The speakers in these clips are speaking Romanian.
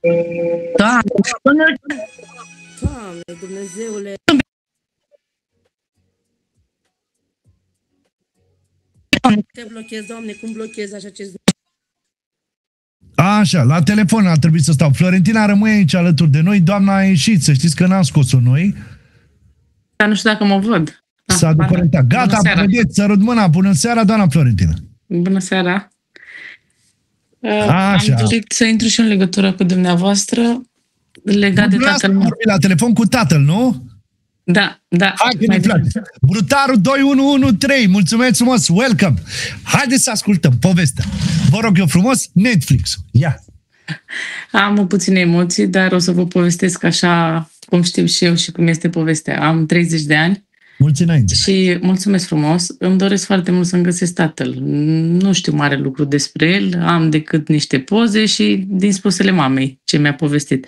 Da, Doamne, Dumnezeule! Te blochez, Doamne, cum blochez așa ce... Așa, la telefon a trebuit să stau. Florentina rămâne aici alături de noi. Doamna a ieșit, să știți că n-am scos-o noi. dar nu știu dacă mă văd. S-a deconectat. Gata, vedeți, sărut mâna. Bună seara, doamna Florentina. Bună seara. Așa. Am dorit să intru și în legătură cu dumneavoastră legat de tatăl meu. La telefon cu tatăl, nu? Da. Hai că ne place. Brutarul 2113, mulțumesc frumos, welcome. Haideți să ascultăm povestea. Vă rog eu frumos, Netflix-ul. Ia. Am puține emoții, dar o să vă povestesc așa cum știu și eu și cum este povestea. Am 30 de ani. Mulți înainte. Și mulțumesc frumos. Îmi doresc foarte mult să-mi găsesc tatăl. Nu știu mare lucru despre el, am decât niște poze și din spusele mamei ce mi-a povestit.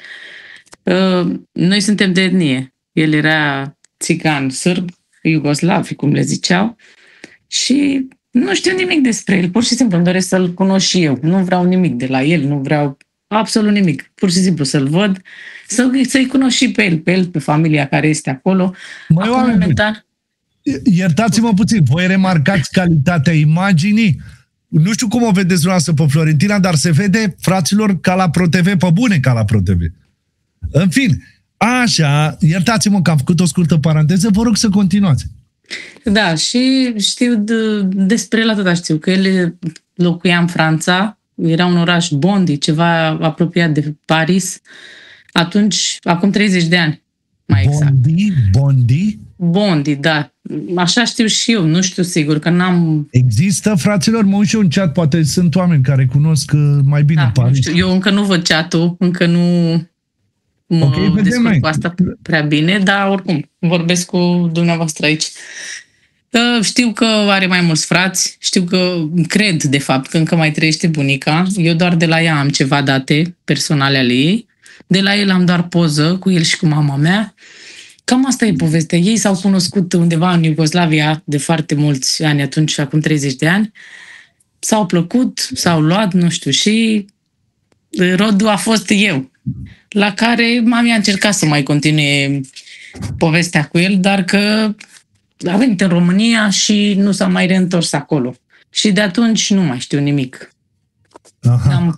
Noi suntem de etnie. El era țigan, sârb, iugoslav, cum le ziceau. Și nu știu nimic despre el. Pur și simplu îmi doresc să-l cunosc și eu. Nu vreau nimic de la el, nu vreau absolut nimic. Pur și simplu să-l văd, să-i cunosc și pe el, pe familia care este acolo. Măi, acum, momentan... Iertați-mă puțin, voi remarcați calitatea imaginii? Nu știu cum o vedeți dumneavoastră pe Florentina, dar se vede, fraților, ca la ProTV, pe bune ca la ProTV. În fine, așa, iertați-mă că am făcut o scurtă paranteză, vă rog să continuați. Da, și știu despre el atâta știu, că el locuia în Franța, era un oraș Bondy, ceva apropiat de Paris, atunci, acum 30 de ani, mai exact. Bondy? Bondy, da. Așa știu și eu, nu știu sigur, că n-am... Există, fraților? Mă uit și eu în chat, poate sunt oameni care cunosc mai bine Paris. Știu. Eu încă nu văd chat-ul, încă nu mă descurc cu asta prea bine, dar oricum, vorbesc cu dumneavoastră aici. Știu că are mai mulți frați, cred de fapt că încă mai trăiește bunica. Eu doar de la ea am ceva date personale ale ei. De la el am doar poză cu el și cu mama mea. Cam asta e povestea. Ei s-au cunoscut undeva în Iugoslavia de foarte mulți ani atunci, acum 30 de ani. S-au plăcut, s-au luat, nu știu, și rodul a fost eu, la care mami a încercat să mai continue povestea cu el, dar că a venit în România și nu s-a mai reîntors acolo. Și de atunci nu mai știu nimic. Aha.